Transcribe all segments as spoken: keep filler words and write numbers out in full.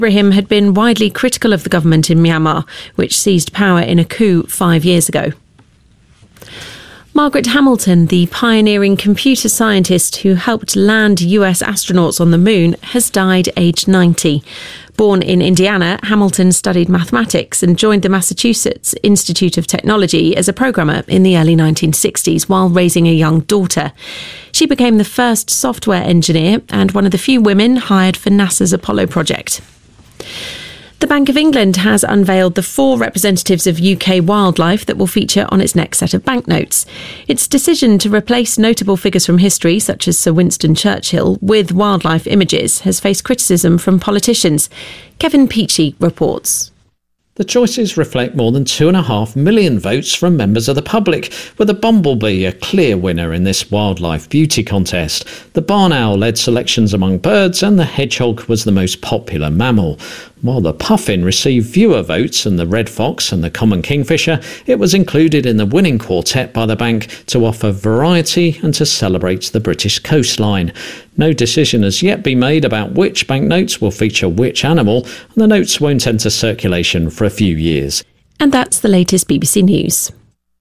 Brahim had been widely critical of the government in Myanmar, which seized power in a coup five years ago. Margaret Hamilton, the pioneering computer scientist who helped land U S astronauts on the moon, has died aged ninety. Born in Indiana, Hamilton studied mathematics and joined the Massachusetts Institute of Technology as a programmer in the early nineteen sixties while raising a young daughter. She became the first software engineer and one of the few women hired for NASA's Apollo project. The Bank of England has unveiled the four representatives of U K wildlife that will feature on its next set of banknotes. Its decision to replace notable figures from history, such as Sir Winston Churchill, with wildlife images has faced criticism from politicians. Kevin Peachy reports. The choices reflect more than two and a half million votes from members of the public, with the bumblebee a clear winner in this wildlife beauty contest. The barn owl led selections among birds and the hedgehog was the most popular mammal. While the puffin received fewer votes than the red fox and the common kingfisher, it was included in the winning quartet by the bank to offer variety and to celebrate the British coastline. No decision has yet been made about which banknotes will feature which animal, and the notes won't enter circulation for a few years. And that's the latest B B C News.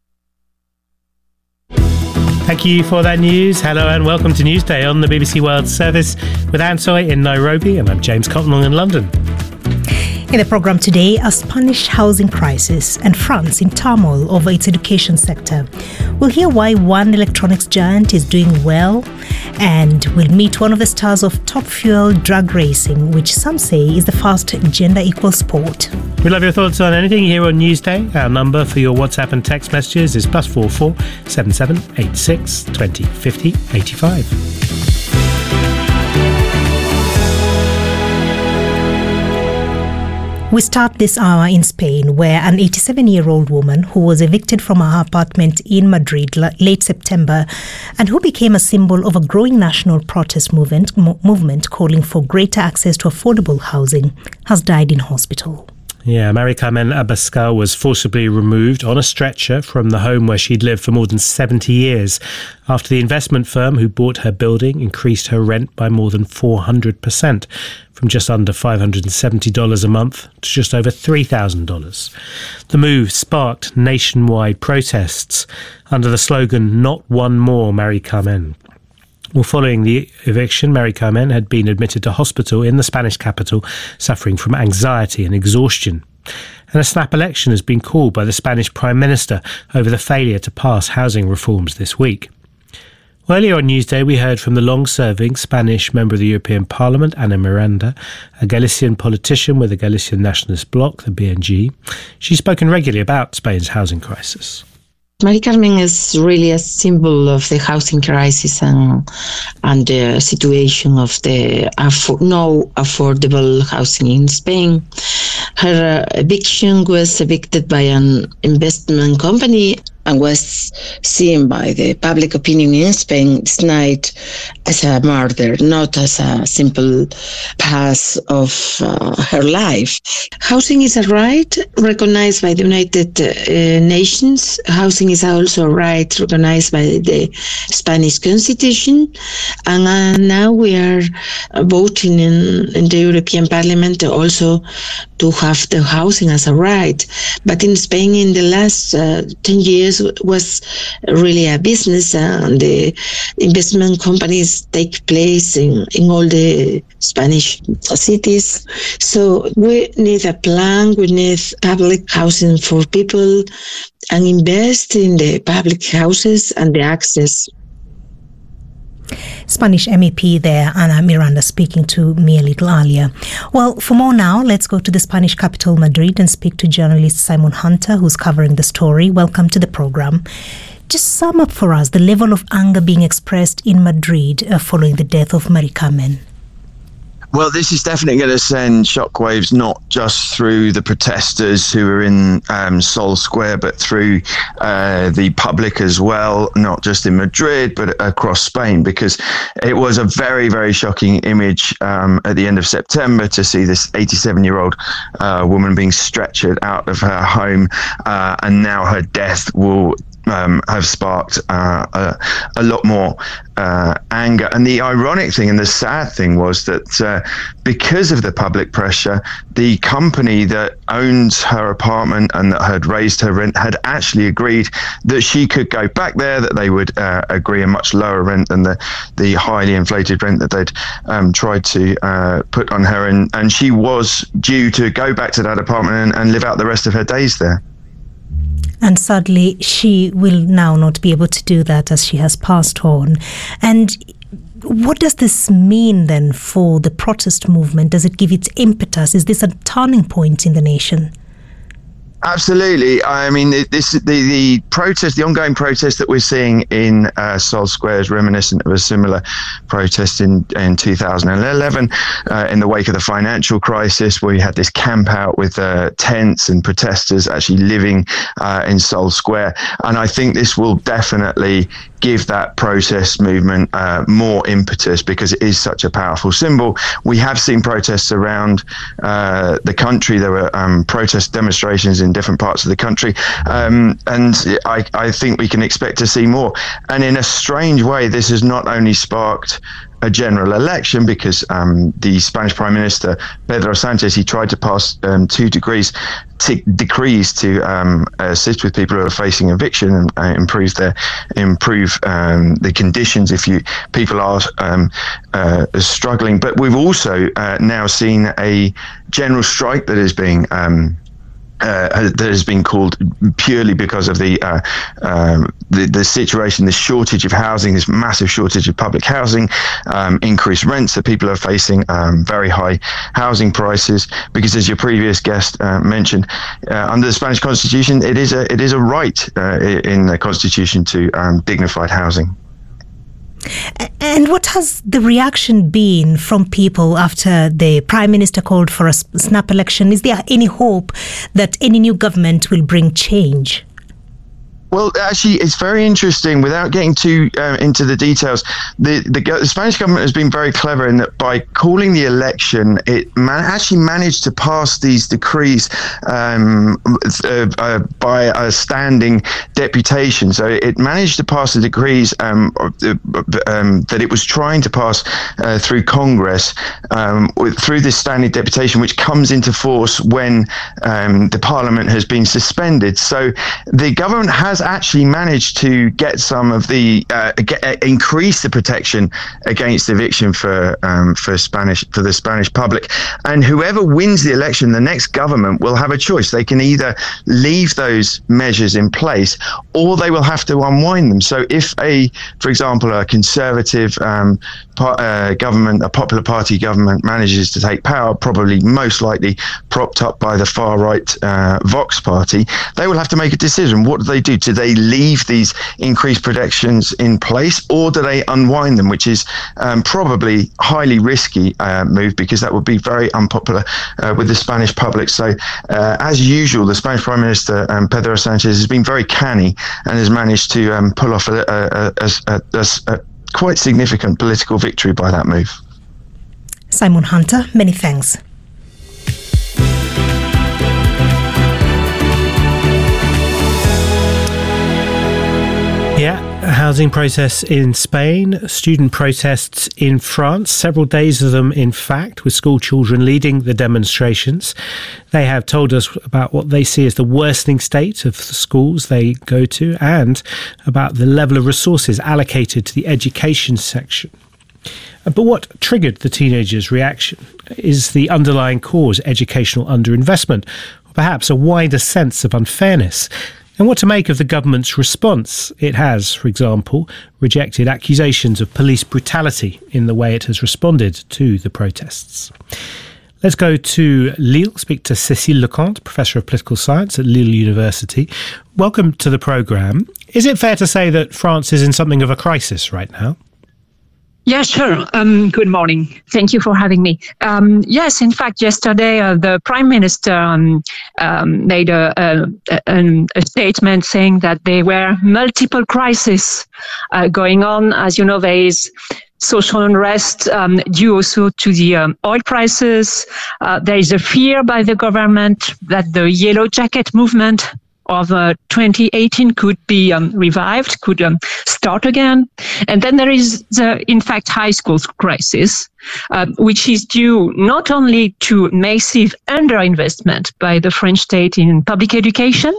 Thank you for that news. Hello and welcome to Newsday on the B B C World Service with Anne Soy in Nairobi, and I'm James Cotnell in London. In the programme today, a Spanish housing crisis and France in turmoil over its education sector. We'll hear why one electronics giant is doing well, and we'll meet one of the stars of Top Fuel drag racing, which some say is the first gender-equal sport. We love your thoughts on anything here on Newsday. Our number for your WhatsApp and text messages is plus four four seven seven eight six twenty fifty eighty five. We start this hour in Spain, where an eighty-seven-year-old woman who was evicted from her apartment in Madrid late September and who became a symbol of a growing national protest movement, movement calling for greater access to affordable housing has died in hospital. Yeah, Mari Carmen Abascal was forcibly removed on a stretcher from the home where she'd lived for more than seventy years after the investment firm who bought her building increased her rent by more than four hundred percent, from just under five hundred seventy dollars a month to just over three thousand dollars. The move sparked nationwide protests under the slogan, "Not one more Mari Carmen." Well, following the eviction, Mari Carmen had been admitted to hospital in the Spanish capital, suffering from anxiety and exhaustion. And a snap election has been called by the Spanish Prime Minister over the failure to pass housing reforms this week. Well, earlier on Newsday, we heard from the long-serving Spanish member of the European Parliament, Ana Miranda, a Galician politician with the Galician Nationalist Bloc, the B N G. She's spoken regularly about Spain's housing crisis. Mari Carmen is really a symbol of the housing crisis and and the situation of the affo- no affordable housing in Spain. Her uh, eviction was evicted by an investment company and was seen by the public opinion in Spain this night as a murder, not as a simple pass of uh, her life. Housing is a right recognized by the United uh, Nations. Housing is also a right recognized by the Spanish Constitution. And uh, now we are voting in, in the European Parliament also to have the housing as a right. But in Spain, in the last uh, ten years, was really a business, and the investment companies take place in, in all the Spanish cities. So we need a plan, we need public housing for people, and invest in the public houses and the access. Spanish M E P there, Ana Miranda, speaking to me a little earlier. Well, for more now, let's go to the Spanish capital, Madrid, and speak to journalist Simon Hunter, who's covering the story. Welcome to the program. Just sum up for us the level of anger being expressed in Madrid uh, following the death of Mari Carmen. Well, this is definitely going to send shockwaves not just through the protesters who are in um, Sol Square, but through uh, the public as well, not just in Madrid, but across Spain, because it was a very, very shocking image um, at the end of September to see this eighty-seven-year-old uh, woman being stretchered out of her home, uh, and now her death will um, have sparked uh, a, a lot more uh, anger. And the ironic thing and the sad thing was that uh, because of the public pressure, the company that owns her apartment and that had raised her rent had actually agreed that she could go back there, that they would uh, agree a much lower rent than the, the highly inflated rent that they'd um, tried to uh, put on her. And, and she was due to go back to that apartment and, and live out the rest of her days there. And sadly, she will now not be able to do that as she has passed on. And what does this mean then for the protest movement? Does it give it impetus? Is this a turning point in the nation? Absolutely. I mean, this the, the protest, the ongoing protest that we're seeing in uh, Sol Square is reminiscent of a similar protest in, in two thousand eleven uh, in the wake of the financial crisis, where we had this camp out with uh, tents and protesters actually living uh, in Sol Square. And I think this will definitely give that protest movement uh, more impetus because it is such a powerful symbol. We have seen protests around uh, the country. There were um, protest demonstrations in different parts of the country, um, and I, I think we can expect to see more. And in a strange way, this has not only sparked a general election because um, the Spanish Prime Minister Pedro Sanchez, he tried to pass um, two degrees t- decrees to um, assist with people who are facing eviction and uh, improve their improve um, the conditions if you people are um, uh, struggling. But we've also uh, now seen a general strike that is being um, Uh, that has been called purely because of the, uh, uh, the the situation, the shortage of housing, this massive shortage of public housing, um, increased rents that people are facing, um, very high housing prices. Because, as your previous guest uh, mentioned, uh, under the Spanish Constitution, it is a it is a right uh, in the Constitution to um, dignified housing. And what has the reaction been from people after the Prime Minister called for a snap election? Is there any hope that any new government will bring change? Well, actually, it's very interesting. Without getting too uh, into the details, the, the the Spanish government has been very clever in that by calling the election, it man- actually managed to pass these decrees um, uh, uh, by a standing deputation. So it managed to pass the decrees um, uh, um, that it was trying to pass uh, through Congress um, with, through this standing deputation, which comes into force when um, the Parliament has been suspended. So the government has actually managed to get some of the uh, get, uh, increase the protection against eviction for um, for Spanish for the Spanish public, and whoever wins the election, the next government will have a choice. They can either leave those measures in place, or they will have to unwind them. So, if a, for example, a conservative um, par- uh, government, a popular party government, manages to take power, probably most likely propped up by the far right uh, Vox party, they will have to make a decision. What do they do? Do they leave these increased protections in place, or do they unwind them, which is um, probably highly risky uh, move, because that would be very unpopular uh, with the Spanish public. So uh, as usual, the Spanish Prime Minister um, Pedro Sanchez has been very canny and has managed to um, pull off a, a, a, a, a, a quite significant political victory by that move. Simon Hunter, many thanks. Yeah, a housing protest in Spain, student protests in France, several days of them, in fact, with school children leading the demonstrations. They have told us about what they see as the worsening state of the schools they go to and about the level of resources allocated to the education section. But what triggered the teenagers' reaction? Is the underlying cause educational underinvestment, or perhaps a wider sense of unfairness? And what to make of the government's response? It has, for example, rejected accusations of police brutality in the way it has responded to the protests. Let's go to Lille, speak to Cécile Leconte, Professor of Political Science at Lille University. Welcome to the programme. Is it fair to say that France is in something of a crisis right now? Yeah, sure. Um, good morning. Thank you for having me. Um, yes, in fact, yesterday uh, the Prime Minister um, um, made a, a, a, a statement saying that there were multiple crises uh, going on. As you know, there is social unrest um, due also to the um, oil prices. Uh, there is a fear by the government that the Yellow Jacket movement of uh, twenty eighteen could be um, revived, could um, start again. And then there is the, in fact, high school crisis, uh, which is due not only to massive underinvestment by the French state in public education,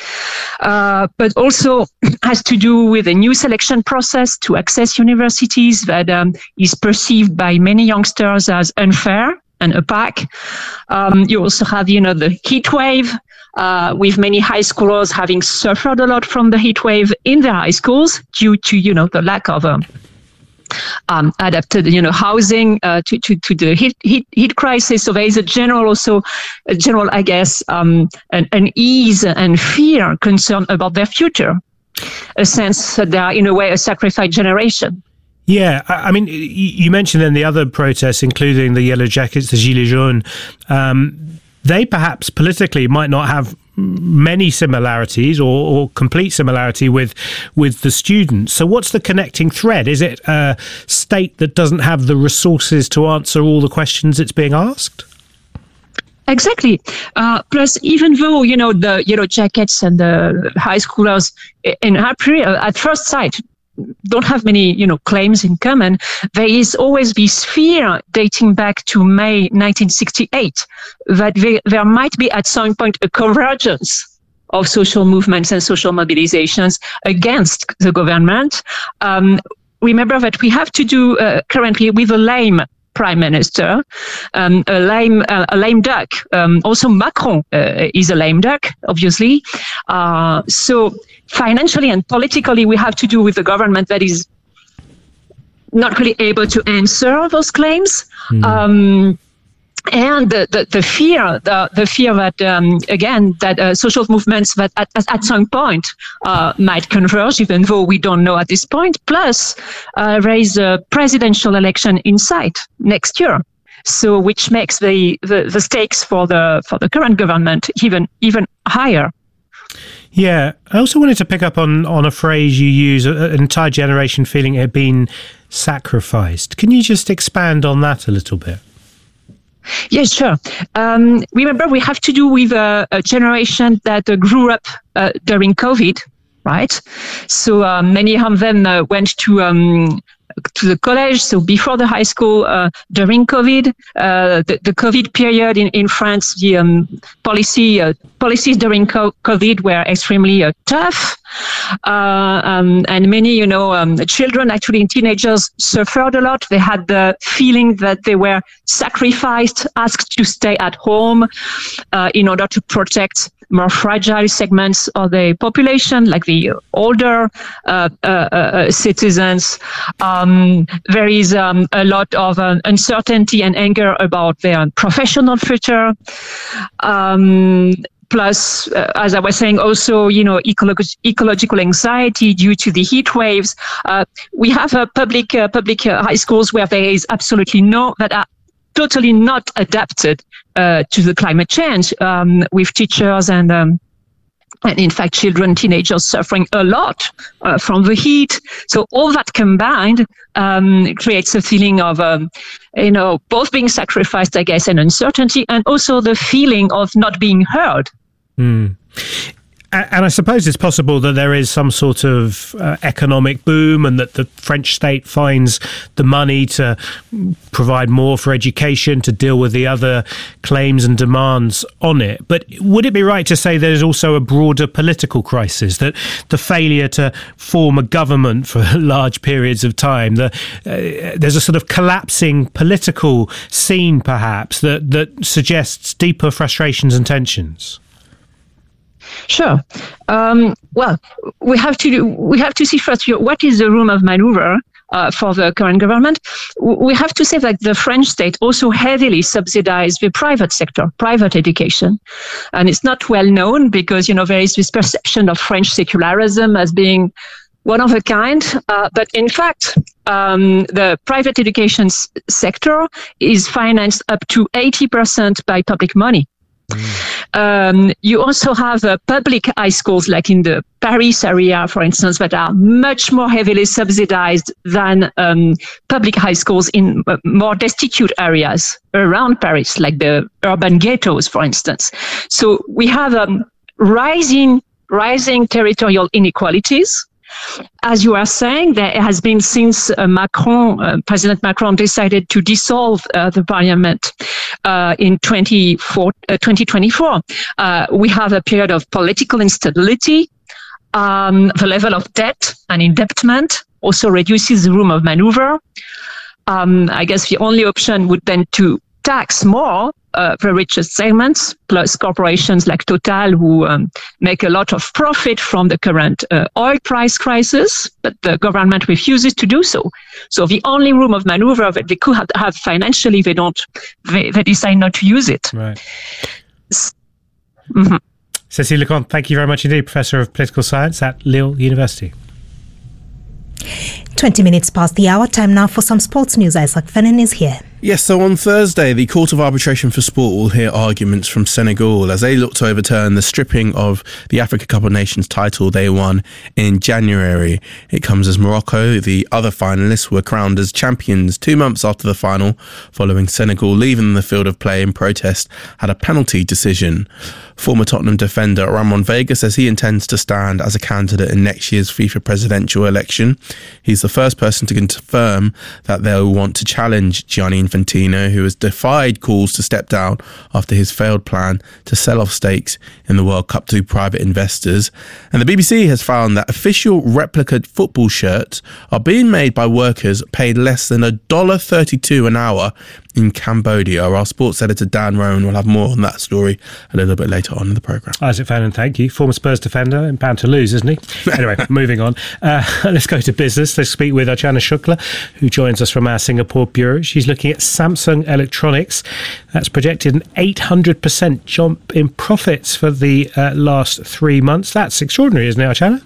Uh, but also has to do with a new selection process to access universities that um, is perceived by many youngsters as unfair and opaque. Um, you also have, you know, the heat wave, uh, with many high schoolers having suffered a lot from the heat wave in their high schools due to, you know, the lack of um, Um, adapted, you know, housing uh, to, to, to the heat, heat, heat crisis. So there is a general, also a general, I guess, um, an, an ease and fear concern about their future, a sense that they are, in a way, a sacrificed generation. Yeah, I mean, you mentioned then the other protests, including the Yellow Jackets, the Gilets jaunes. Um, they perhaps politically might not have many similarities or, or complete similarity with with the students. So what's the connecting thread? Is it a state that doesn't have the resources to answer all the questions it's being asked? Exactly. Uh, plus, even though, you know, the Yellow Jackets and the high schoolers in our period, at first sight, don't have many, you know, claims in common, there is always this fear dating back to May nineteen sixty-eight that they, there might be at some point a convergence of social movements and social mobilizations against the government. Um, remember that we have to do uh, currently with a lame prime minister, um, a lame, uh, a lame duck. Um, also, Macron uh, is a lame duck, obviously. Uh, so financially and politically, we have to do with a government that is not really able to answer those claims. Mm. Um, and the, the, the fear, the, the fear that, um, again, that uh, social movements that at, at some point uh, might converge, even though we don't know at this point, plus uh, raise a presidential election in sight next year. So which makes the, the, the stakes for the for the current government even even higher. Yeah, I also wanted to pick up on, on a phrase you use, an entire generation feeling it had been sacrificed. Can you just expand on that a little bit? Yes, sure. Um, remember, we have to do with a, a generation that uh, grew up uh, during COVID, right? So uh, many of them uh, went to um, to the college, so before the high school, uh, during COVID, uh, the, the COVID period in, in France, the um, policy uh, policies during co- COVID were extremely uh, tough. Uh, um, and many, you know, um, children, actually teenagers, suffered a lot. They had the feeling that they were sacrificed, asked to stay at home uh, in order to protect more fragile segments of the population, like the older uh, uh, uh, citizens. Um, there is um, a lot of uh, uncertainty and anger about their professional future. Um, Plus, uh, as I was saying, also, you know, ecolo- ecological anxiety due to the heat waves. Uh, we have uh, public uh, public uh, high schools where there is absolutely no, that are totally not adapted uh, to the climate change, um, with teachers and, um, and in fact, children, teenagers suffering a lot uh, from the heat. So all that combined um, creates a feeling of, um, you know, both being sacrificed, I guess, and uncertainty, and also the feeling of not being heard. Mm. And I suppose it's possible that there is some sort of uh, economic boom and that the French state finds the money to provide more for education, to deal with the other claims and demands on it. But would it be right to say there's also a broader political crisis, that the failure to form a government for large periods of time, the, uh, there's a sort of collapsing political scene perhaps that, that suggests deeper frustrations and tensions? Sure. Um, well, we have to we have to see first what is the room of maneuver uh, for the current government. We have to say that the French state also heavily subsidized the private sector, private education, and it's not well known because, you know, there is this perception of French secularism as being one of a kind, uh, but in fact, um, the private education s- sector is financed up to eighty percent by public money. Um, you also have uh, public high schools, like in the Paris area, for instance, that are much more heavily subsidized than um, public high schools in uh, more destitute areas around Paris, like the urban ghettos, for instance. So we have um, rising rising territorial inequalities. As you are saying, there has been since uh, Macron, uh, President Macron decided to dissolve uh, the parliament uh, in twenty twenty-four. Uh, we have a period of political instability. Um, the level of debt and indebtedness also reduces the room of maneuver. Um, I guess the only option would then to tax more uh, the richest segments, plus corporations like Total, who um, make a lot of profit from the current uh, oil price crisis, but the government refuses to do so. So the only room of maneuver that they could have, have financially, they don't, they, they decide not to use it. Right. Mm-hmm. Cécile Leconte, thank you very much indeed, Professor of Political Science at Lille University. twenty minutes past the hour. Time now for some sports news. Isaac Fennan is here. Yes, so on Thursday, the Court of Arbitration for Sport will hear arguments from Senegal as they look to overturn the stripping of the Africa Cup of Nations title they won in January. It comes as Morocco, the other finalists, were crowned as champions two months after the final, following Senegal leaving the field of play in protest at a penalty decision. Former Tottenham defender Ramon Vega says he intends to stand as a candidate in next year's FIFA presidential election. He's the first person to confirm that they'll want to challenge Gianni Infantino, who has defied calls to step down after his failed plan to sell off stakes in the World Cup to private investors. And the B B C has found that official replica football shirts are being made by workers paid less than one dollar thirty-two an hour in Cambodia. Our sports editor Dan Rowan will have more on that story a little bit later on in the programme. Isaac Fennan, thank you. Former Spurs defender and bound to lose, isn't he? Anyway, moving on. Uh, let's go to business. Let's speak with Archana Shukla, who joins us from our Singapore bureau. She's looking at Samsung Electronics. That's projected an eight hundred percent jump in profits for the uh, last three months. That's extraordinary, isn't it, Archana?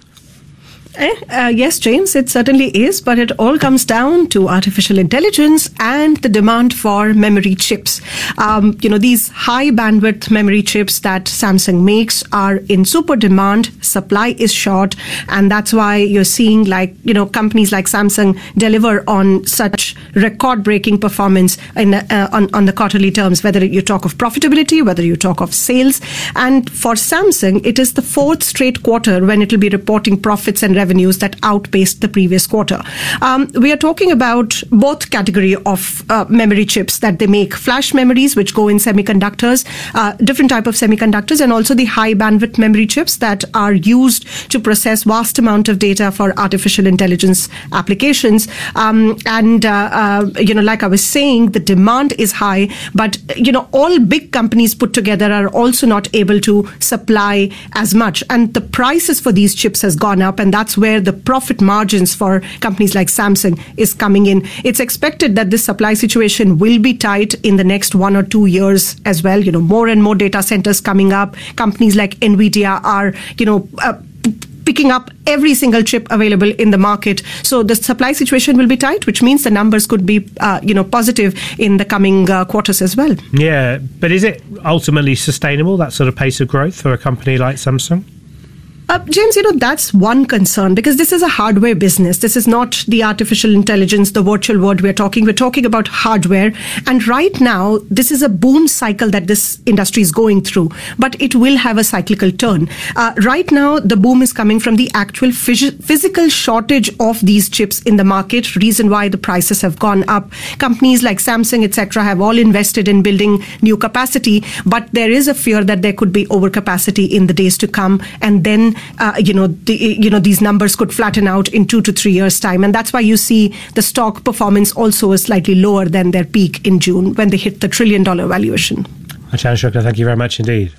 Eh, uh, yes, James, it certainly is, but it all comes down to artificial intelligence and the demand for memory chips. Um, you know, these high bandwidth memory chips that Samsung makes are in super demand. Supply is short, and that's why you're seeing, like, you know, companies like Samsung deliver on such record-breaking performance in uh, on, on the quarterly terms, whether you talk of profitability, whether you talk of sales. And for Samsung, it is the fourth straight quarter when it will be reporting profits and revenues that outpaced the previous quarter. Um, we are talking about both category of uh, memory chips that they make: flash memories, which go in semiconductors, uh, different type of semiconductors, and also the high bandwidth memory chips that are used to process vast amount of data for artificial intelligence applications. Um, and uh, uh, you know, like I was saying, the demand is high, but you know, all big companies put together are also not able to supply as much, and the prices for these chips has gone up, and that's where the profit margins for companies like Samsung is coming in. It's expected that this supply situation will be tight in the next one or two years as well. You know, more and more data centers coming up. Companies like Nvidia are, you know, uh, picking up every single chip available in the market. So the supply situation will be tight, which means the numbers could be, uh, you know, positive in the coming uh, quarters as well. Yeah, but is it ultimately sustainable, that sort of pace of growth for a company like Samsung? Uh, James, you know, that's one concern, because this is a hardware business. This is not the artificial intelligence, the virtual world we're talking. We're talking about hardware. And right now, this is a boom cycle that this industry is going through, but it will have a cyclical turn. Uh, right now, the boom is coming from the actual phys- physical shortage of these chips in the market, reason why the prices have gone up. Companies like Samsung, et cetera, have all invested in building new capacity, but there is a fear that there could be overcapacity in the days to come, and then Uh, you know, the, you know, these numbers could flatten out in two to three years' time. And that's why you see the stock performance also is slightly lower than their peak in June when they hit the trillion dollar valuation. Archana Shukla, thank you very much indeed.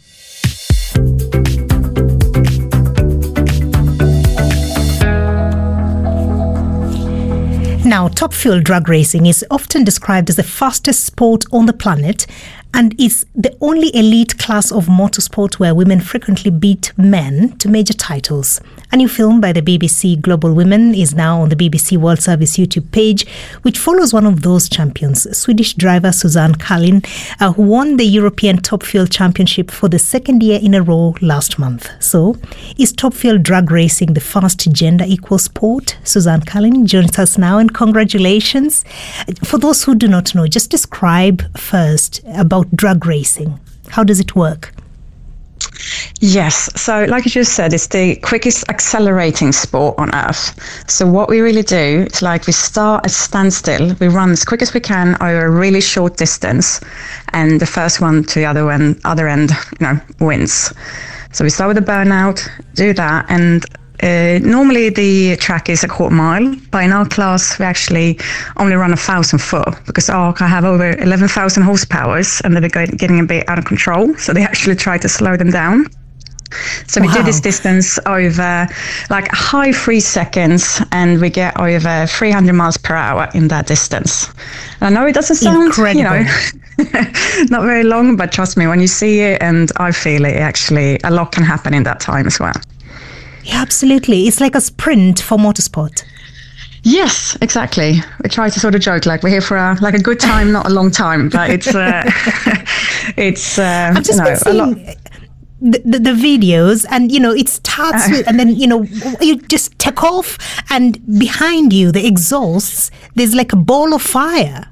Now, Top Fuel drag racing is often described as the fastest sport on the planet, and is the only elite class of motorsport where women frequently beat men to major titles. A new film by the B B C Global Women is now on the B B C World Service YouTube page, which follows one of those champions, Swedish driver Susanne Kallin, uh, who won the European Top Fuel Championship for the second year in a row last month. So, is Top Fuel drag racing the first gender-equal sport? Susanne Kallin joins us now, and congratulations. For those who do not know, just describe first about drag racing. How does it work? Yes. So like you just said, it's the quickest accelerating sport on earth. So what we really do is like we start at standstill. We run as quick as we can over a really short distance. And the first one to the other end, other end, you know, wins. So we start with a burnout, do that. And uh, normally the track is a quarter mile. But in our class, we actually only run a thousand foot because our car have over eleven thousand horsepower and they're getting a bit out of control. So they actually try to slow them down. So we wow. do this distance over like high three seconds and we get over three hundred miles per hour in that distance. And I know it doesn't sound, Incredible. you know, not very long, but trust me, when you see it and I feel it, actually a lot can happen in that time as well. Yeah, absolutely. It's like a sprint for motorsport. Yes, exactly. We try to sort of joke like we're here for a, like a good time, not a long time, but it's, uh, it's, uh, I've just you know, been seeing- a lot. The, the, the videos and you know it starts with, and then you know you just take off and behind you the exhausts there's like a ball of fire.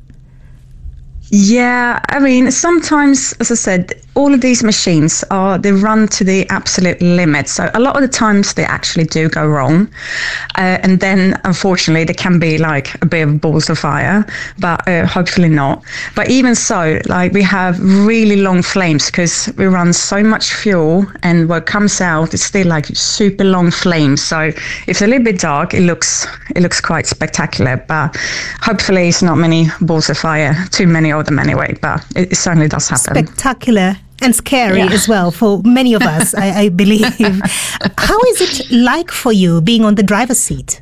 Yeah, I mean, sometimes, as I said, all of these machines are, they run to the absolute limit. So a lot of the times they actually do go wrong. Uh, and then, unfortunately, there can be like a bit of balls of fire, but uh, hopefully not. But even so, like we have really long flames because we run so much fuel and what comes out is still like super long flames. So if it's a little bit dark, it looks, it looks quite spectacular, but hopefully it's not many balls of fire, too many of them anyway, but it, it certainly does happen. Spectacular and scary yeah. as well for many of us, I, I believe. How is it like for you being on the driver's seat?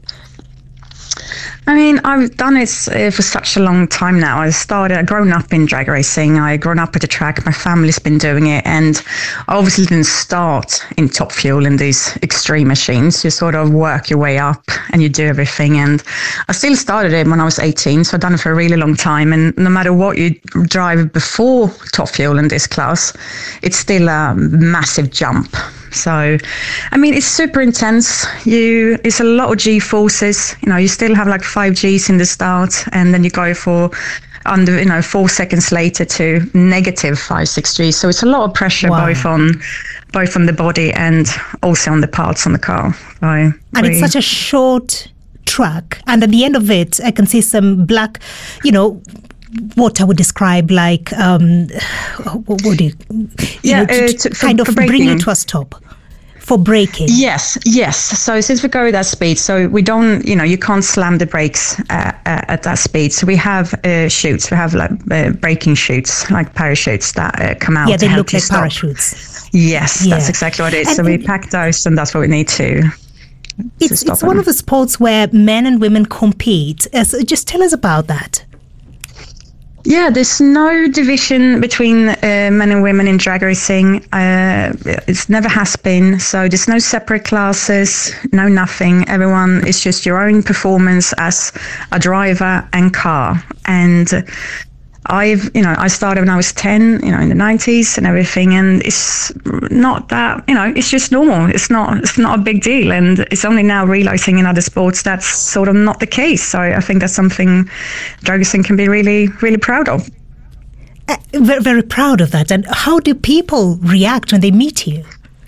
I mean, I've done it uh, for such a long time now. I started, I've grown up in drag racing. I've grown up at the track. My family's been doing it. And I obviously didn't start in Top Fuel in these extreme machines. You sort of work your way up and you do everything. And I still started it when I was eighteen. So I've done it for a really long time. And no matter what you drive before Top Fuel in this class, it's still a massive jump. So, I mean, it's super intense. You, it's a lot of G-forces. You know, you still have like five Gs in the start, and then you go for under, you know, four seconds later to negative five, six Gs. So it's a lot of pressure wow. both on, both on the body and also on the parts on the car. So, and we, it's such a short track, and at the end of it, I can see some black, you know, what I would describe like, um, what would you, you yeah, know, to, uh, to, kind for, of for bring you to a stop for braking. Yes, yes. So since we go at that speed, so we don't, you know, you can't slam the brakes uh, uh, at that speed. So we have uh, chutes, we have like uh, braking chutes, like parachutes that uh, come out. Yeah, they to look like stop. Parachutes. Yes, yeah. that's exactly what it is. And, so we pack those, and that's what we need to. It's it's one of the sports where men and women compete. Uh, so just tell us about that. Yeah, there's no division between uh, men and women in drag racing. Uh, it never has been. So there's no separate classes, no nothing. Everyone is just your own performance as a driver and car. And I've, you know, I started when I was ten, you know, in the nineties and everything, and it's not that, you know, it's just normal. It's not, it's not a big deal, and it's only now realizing in other sports that's sort of not the case. So I think that's something drag racing can be really, really proud of. Uh, very, very proud of that. And how do people react when they meet you?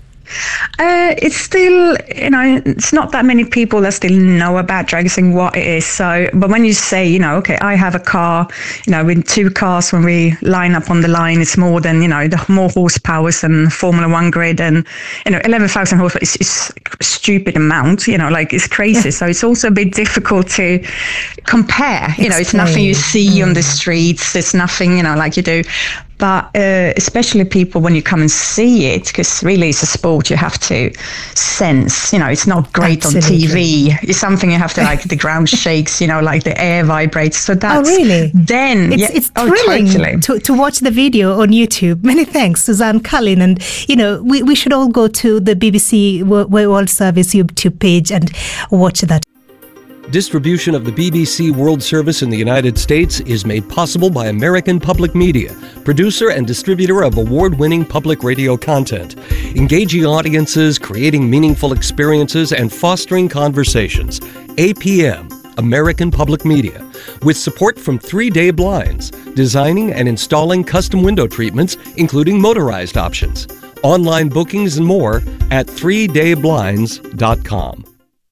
Uh, it's still, you know, it's not that many people that still know about drag racing, what it is. So, but when you say, you know, okay, I have a car, you know, with two cars, when we line up on the line, it's more than, you know, the more horsepower than Formula One grid, and, you know, eleven thousand horsepower is, is a stupid amount, you know, like it's crazy. So it's also a bit difficult to compare, you know, it's nothing you see mm. on the streets. It's nothing, you know, like you do. But uh, especially people when you come and see it, because really it's a sport you have to sense, you know, it's not great Absolutely. on T V. It's something you have to, like, the ground shakes, you know, like the air vibrates. So that's... Oh, really? Then... It's, yeah, it's oh, thrilling totally. to, to watch the video on YouTube. Many thanks, Suzanne Cullen. And, you know, we, we should all go to the B B C World Service YouTube page and watch that. Distribution of the B B C World Service in the United States is made possible by American Public Media, producer and distributor of award-winning public radio content, engaging audiences, creating meaningful experiences, and fostering conversations. A P M, American Public Media, with support from Three Day Blinds, designing and installing custom window treatments, including motorized options. Online bookings and more at three day blinds dot com.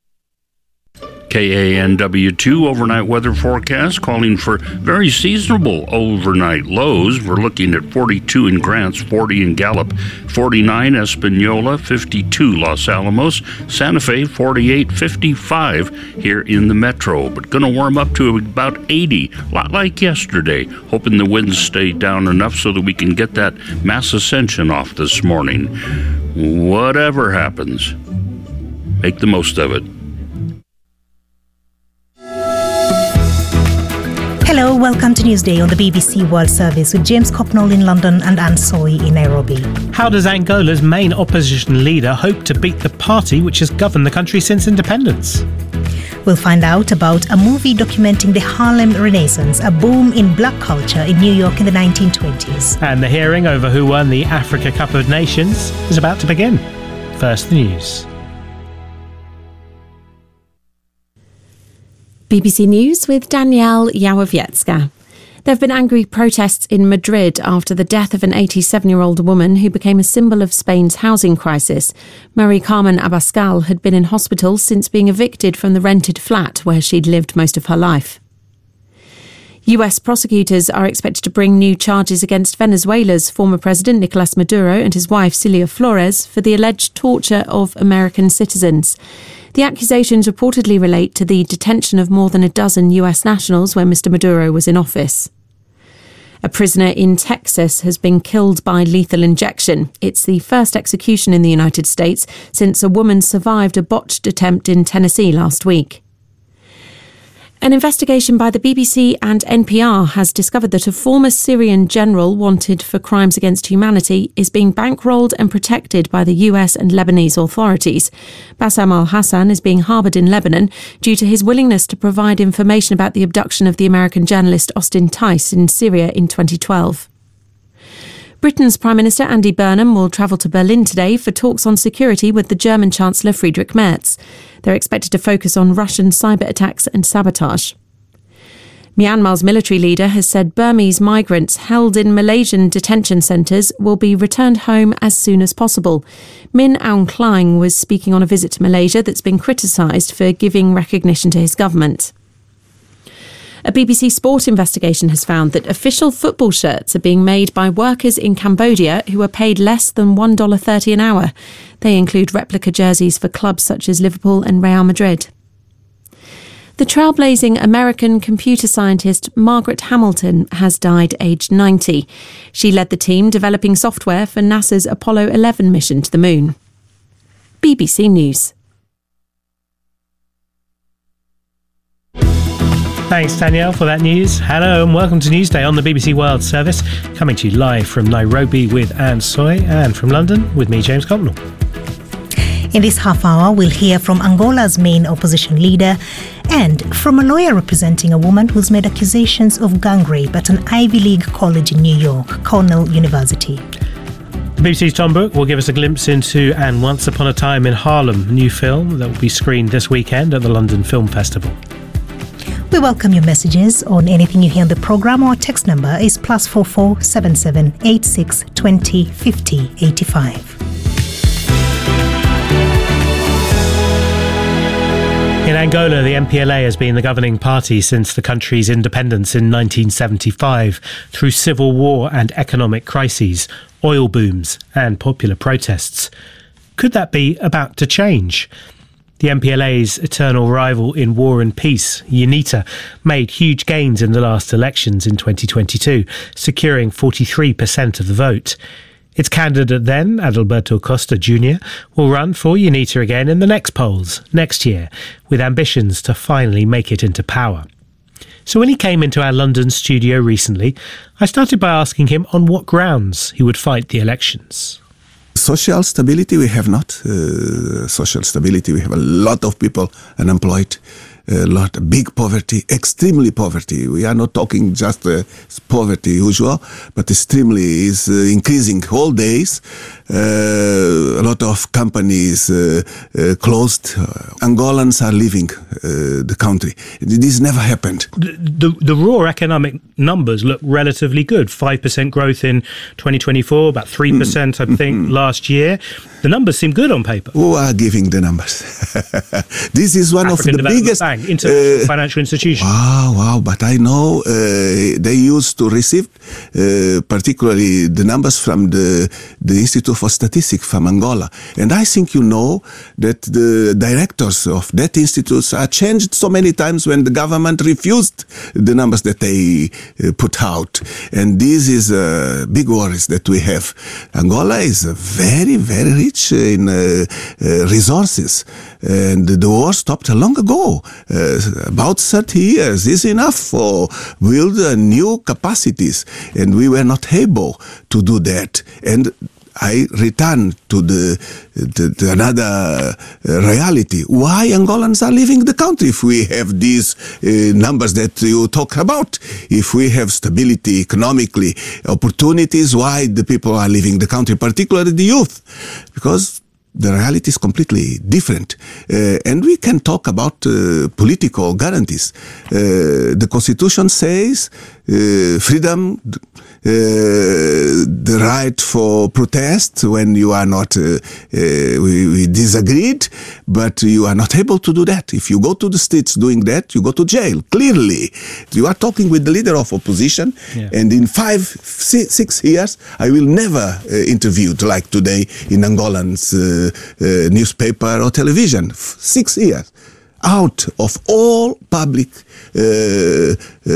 K A N W two overnight weather forecast calling for very seasonable overnight lows. We're looking at forty-two in Grants, forty in Gallup, forty-nine Espanola, fifty-two Los Alamos, Santa Fe, forty-eight, fifty-five here in the metro. But going to warm up to about eighty, a lot like yesterday. Hoping the winds stay down enough so that we can get that mass ascension off this morning. Whatever happens, make the most of it. Hello, welcome to Newsday on the B B C World Service with James Copnall in London and Anne Soy in Nairobi. How does Angola's main opposition leader hope to beat the party which has governed the country since independence? We'll find out about a movie documenting the Harlem Renaissance, a boom in black culture in New York in the nineteen twenties. And the hearing over who won the Africa Cup of Nations is about to begin. First, the news. B B C News with Danielle Yałowiecka. There have been angry protests in Madrid after the death of an eighty-seven-year-old woman who became a symbol of Spain's housing crisis. Mari Carmen Abascal had been in hospital since being evicted from the rented flat where she'd lived most of her life. U S prosecutors are expected to bring new charges against Venezuela's former president Nicolas Maduro and his wife Cilia Flores for the alleged torture of American citizens. The accusations reportedly relate to the detention of more than a dozen U S nationals when Mister Maduro was in office. A prisoner in Texas has been killed by lethal injection. It's the first execution in the United States since a woman survived a botched attempt in Tennessee last week. An investigation by the B B C and N P R has discovered that a former Syrian general wanted for crimes against humanity is being bankrolled and protected by the U S and Lebanese authorities. Bassam al-Hassan is being harboured in Lebanon due to his willingness to provide information about the abduction of the American journalist Austin Tice in Syria in twenty twelve. Britain's Prime Minister Andy Burnham will travel to Berlin today for talks on security with the German Chancellor Friedrich Merz. They're expected to focus on Russian cyber attacks and sabotage. Myanmar's military leader has said Burmese migrants held in Malaysian detention centres will be returned home as soon as possible. Min Aung Hlaing was speaking on a visit to Malaysia that's been criticised for giving recognition to his government. A B B C Sport investigation has found that official football shirts are being made by workers in Cambodia who are paid less than one dollar thirty an hour. They include replica jerseys for clubs such as Liverpool and Real Madrid. The trailblazing American computer scientist Margaret Hamilton has died aged ninety. She led the team developing software for NASA's Apollo eleven mission to the moon. B B C News. Thanks, Danielle, for that news. Hello and welcome to Newsday on the B B C World Service, coming to you live from Nairobi with Anne Soy and from London with me, James Copnall. In this half hour, we'll hear from Angola's main opposition leader and from a lawyer representing a woman who's made accusations of gang rape at an Ivy League college in New York, Cornell University. The B B C's Tom Brooke will give us a glimpse into And Once Upon a Time in Harlem, a new film that will be screened this weekend at the London Film Festival. We welcome your messages on anything you hear on the programme. Our text number is plus four four seven seven eight six twenty fifty eighty five. In Angola, the M P L A has been the governing party since the country's independence in nineteen seventy-five, through civil war and economic crises, oil booms and popular protests. Could that be about to change? The M P L A's eternal rival in war and peace, UNITA, made huge gains in the last elections in twenty twenty-two, securing forty-three percent of the vote. Its candidate then, Adalberto Costa Junior, will run for UNITA again in the next polls next year, with ambitions to finally make it into power. So when he came into our London studio recently, I started by asking him on what grounds he would fight the elections. Social stability, we have not. Uh, social stability, we have a lot of people unemployed, a lot, big poverty, extremely poverty. We are not talking just uh, poverty usual, but extremely is uh, increasing whole days. uh, a lot of companies uh, uh, closed. Uh, Angolans are leaving uh, the country. This never happened. The, the, the raw economic numbers look relatively good. five percent growth in twenty twenty-four, about three percent, mm. I think, mm-hmm. last year. The numbers seem good on paper. Who are giving the numbers? This is one African of the biggest... Bank, international uh, financial institution. Wow, wow. But I know uh, they used to receive uh, particularly the numbers from the, the Institute for Statistics from Angola. And I think you know that the directors of that institute are changed so many times when the government refused the numbers that they uh, put out. And this is uh, big worries that we have. Angola is very, very rich in uh, uh, resources. And the war stopped long ago. Uh, about thirty years is enough for build uh, new capacities. And we were not able to do that. And I return to the to, to another uh, reality. Why Angolans are leaving the country if we have these uh, numbers that you talk about? If we have stability economically, opportunities, why the people are leaving the country, particularly the youth? Because the reality is completely different. Uh, and we can talk about uh, political guarantees. Uh, the Constitution says uh, freedom, uh, the right for protest when you are not, uh, uh, we, we disagreed, but you are not able to do that. If you go to the streets doing that, you go to jail. Clearly, you are talking with the leader of opposition, yeah. and in five, six, six years, I will never uh, interview like today in Angolan's uh, uh, newspaper or television. F- six years. Out of all public uh, uh,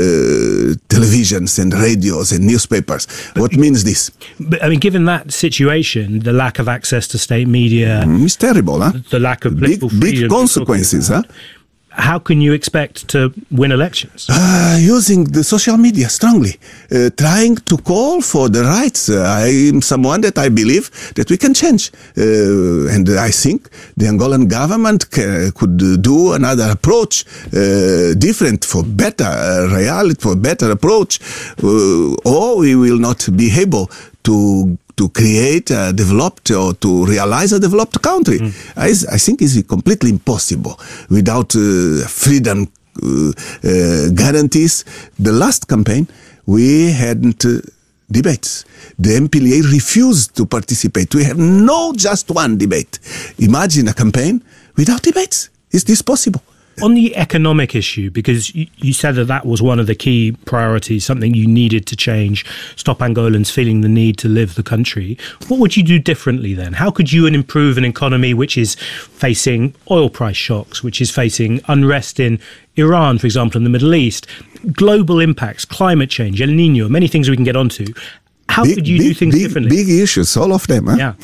televisions and radios and newspapers. But what means this? But, I mean, given that situation, the lack of access to state media... Mm, it's terrible, huh? The lack of political big, freedom... Big consequences, huh? How can you expect to win elections? Uh, using the social media strongly, uh, trying to call for the rights. Uh, I am someone that I believe that we can change. Uh, and I think the Angolan government ca- could do another approach, uh, different for better uh, reality, for better approach, uh, or we will not be able to to create a developed or to realize a developed country. Mm. I, I think it's completely impossible without uh, freedom uh, uh, guarantees. The last campaign, we hadn't uh, debates. The M P L A refused to participate. We have no just one debate. Imagine a campaign without debates. Is this possible? On the economic issue, because you, you said that that was one of the key priorities, something you needed to change, stop Angolans feeling the need to leave the country. What would you do differently then? How could you improve an economy which is facing oil price shocks, which is facing unrest in Iran, for example, in the Middle East, global impacts, climate change, El Nino, many things we can get onto. How big, could you big, do things big, differently? Big issues, all of them. Huh? Yeah.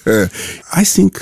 I think...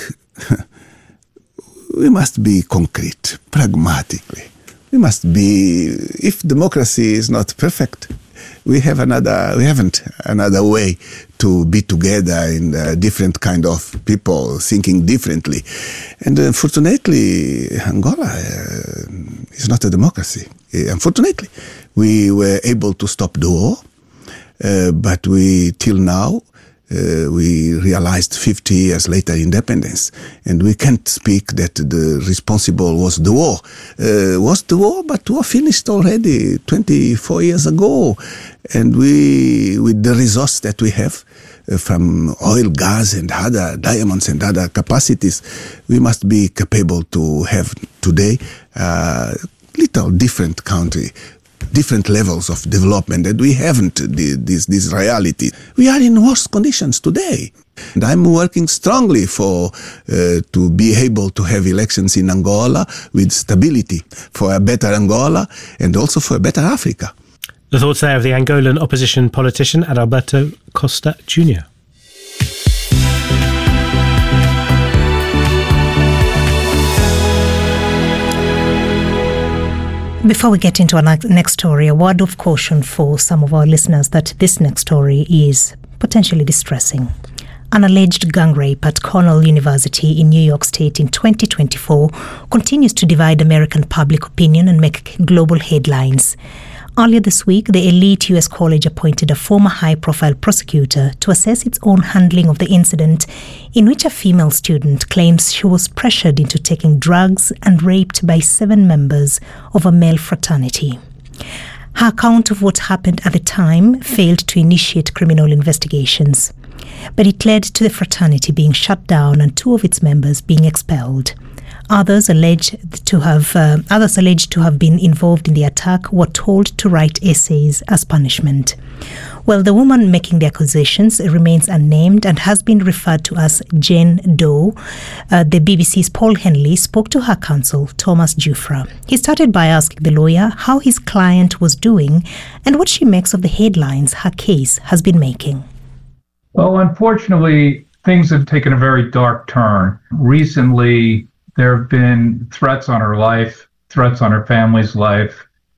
we must be concrete, pragmatically. We must be, if democracy is not perfect, we have another, we haven't another way to be together in a different kind of people thinking differently. And unfortunately, Angola uh, is not a democracy. Unfortunately, we were able to stop the war, uh, but we, till now, Uh, we realized fifty years later independence, and we can't speak that the responsible was the war. Uh, was the war, but war finished already twenty-four years ago, and we, with the resource that we have uh, from oil, gas, and other diamonds and other capacities, we must be capable to have today a little different country. Different levels of development, and we haven't the, this this reality. We are in worse conditions today, and I'm working strongly for uh, to be able to have elections in Angola with stability, for a better Angola and also for a better Africa. The thoughts there of the Angolan opposition politician Adalberto Costa Junior Before we get into our next story, a word of caution for some of our listeners that this next story is potentially distressing. An alleged gang rape at Cornell University in New York State in twenty twenty-four continues to divide American public opinion and make global headlines. Earlier this week, the elite U S college appointed a former high-profile prosecutor to assess its own handling of the incident in which a female student claims she was pressured into taking drugs and raped by seven members of a male fraternity. Her account of what happened at the time failed to initiate criminal investigations, but it led to the fraternity being shut down and two of its members being expelled. Others alleged to have uh, others alleged to have been involved in the attack were told to write essays as punishment. Well, the woman making the accusations remains unnamed and has been referred to as Jane Doe. Uh, the B B C's Paul Henley spoke to her counsel, Thomas Jufra. He started by asking the lawyer how his client was doing and what she makes of the headlines her case has been making. Well, unfortunately, things have taken a very dark turn. Recently, there have been threats on her life, threats on her family's life.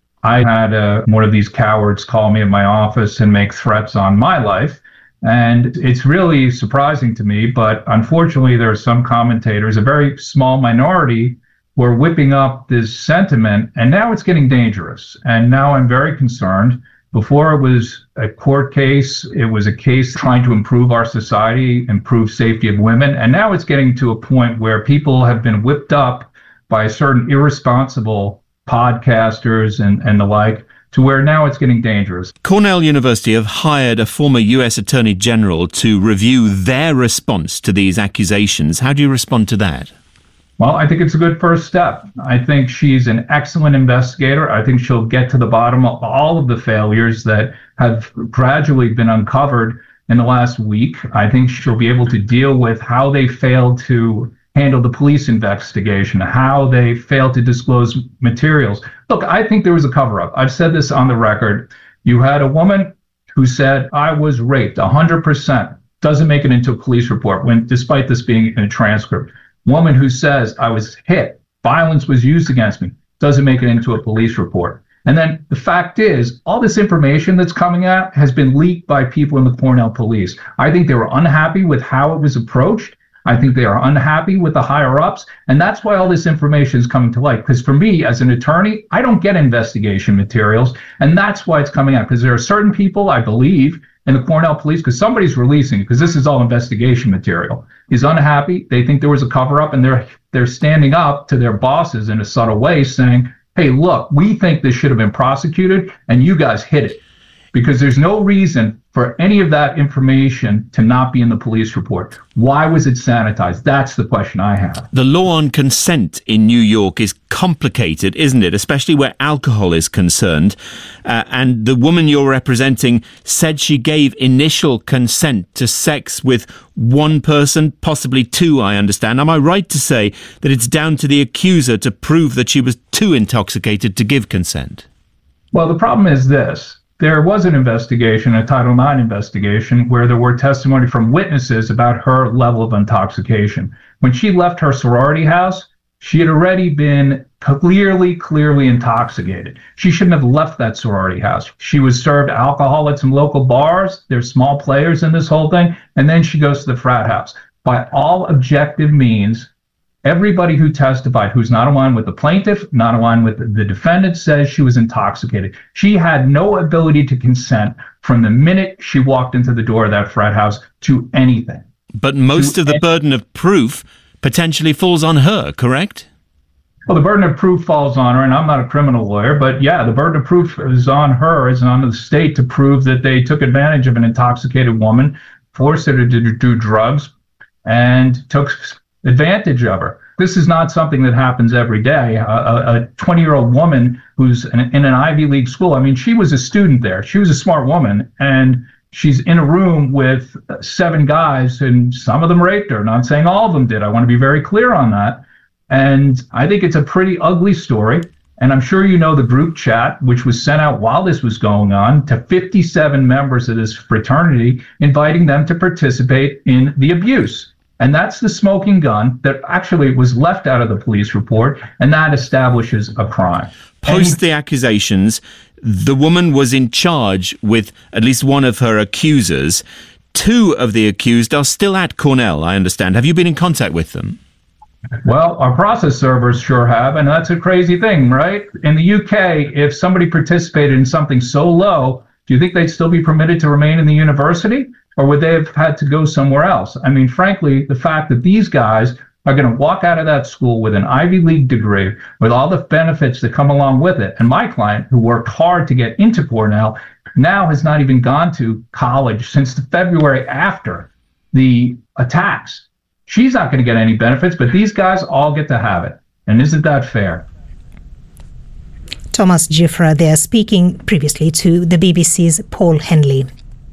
I had uh, one of these cowards call me in my office and make threats on my life. And it's really surprising to me, but unfortunately, there are some commentators, a very small minority, who are whipping up this sentiment, and now it's getting dangerous. And now I'm very concerned. Before it was a court case, it was a case trying to improve our society, improve safety of women. And now it's getting to a point where people have been whipped up by certain irresponsible podcasters and, and the like, to where now it's getting dangerous. Cornell University have hired a former U S Attorney General to review their response to these accusations. How do you respond to that? Well, I think it's a good first step. I think she's an excellent investigator. I think she'll get to the bottom of all of the failures that have gradually been uncovered in the last week. I think she'll be able to deal with how they failed to handle the police investigation, how they failed to disclose materials. Look, I think there was a cover-up. I've said this on the record. You had a woman who said, I was raped, one hundred percent. Doesn't make it into a police report, when, despite this being in a transcript. Woman who says, I was hit, violence was used against me, doesn't make it into a police report. And then the fact is, all this information that's coming out has been leaked by people in the Cornell police. I think they were unhappy with how it was approached. I think they are unhappy with the higher ups. And that's why all this information is coming to light. Because for me, as an attorney, I don't get investigation materials. And that's why it's coming out. Because there are certain people, I believe, in the Cornell police, because somebody's releasing it, because this is all investigation material, is unhappy. They think there was a cover-up, and they're they're standing up to their bosses in a subtle way saying, hey, look, we think this should have been prosecuted, and you guys hid it. Because there's no reason for any of that information to not be in the police report. Why was it sanitized? That's the question I have. The law on consent in New York is complicated, isn't it? Especially where alcohol is concerned. Uh, and the woman you're representing said she gave initial consent to sex with one person, possibly two, I understand. Am I right to say that it's down to the accuser to prove that she was too intoxicated to give consent? Well, the problem is this. There was an investigation, a Title nine investigation, where there were testimony from witnesses about her level of intoxication. When she left her sorority house, she had already been clearly, clearly intoxicated. She shouldn't have left that sorority house. She was served alcohol at some local bars. There's small players in this whole thing. And then she goes to the frat house. By all objective means, everybody who testified, who's not aligned with the plaintiff, not aligned with the defendant, says she was intoxicated. She had no ability to consent from the minute she walked into the door of that frat house to anything. But most of the burden of proof potentially falls on her, correct? Well, the burden of proof falls on her, and I'm not a criminal lawyer, but yeah, the burden of proof is on her, is on the state to prove that they took advantage of an intoxicated woman, forced her to do drugs, and took advantage of her. This is not something that happens every day. A twenty-year-old woman who's in, in an Ivy League school, I mean, she was a student there. She was a smart woman, and she's in a room with seven guys, and some of them raped her. Not saying all of them did. I want to be very clear on that. And I think it's a pretty ugly story. And I'm sure you know the group chat, which was sent out while this was going on, to fifty-seven members of this fraternity, inviting them to participate in the abuse. And that's the smoking gun that actually was left out of the police report, and that establishes a crime. Post the accusations, the woman was in charge with at least one of her accusers. Two of the accused are still at Cornell, I understand. Have you been in contact with them? Well, our process servers sure have, and that's a crazy thing, right? In the U K, if somebody participated in something so low, do you think they'd still be permitted to remain in the university, or would they have had to go somewhere else? I mean, frankly, the fact that these guys are going to walk out of that school with an Ivy League degree, with all the benefits that come along with it, and my client, who worked hard to get into Cornell, now has not even gone to college since the February after the attacks. She's not going to get any benefits, but these guys all get to have it. And isn't that fair? Thomas Giffra there, speaking previously to the B B C's Paul Henley.